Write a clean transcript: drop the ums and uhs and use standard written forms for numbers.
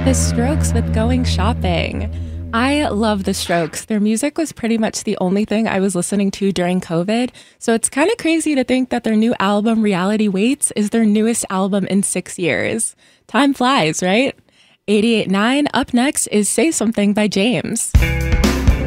The Strokes with Going Shopping. I love The Strokes. Their music was pretty much the only thing I was listening to during COVID. So it's kind of crazy to think that their new album, Reality Waits, is their newest album in 6 years. Time flies, right? 88.9. Up next is Say Something by James.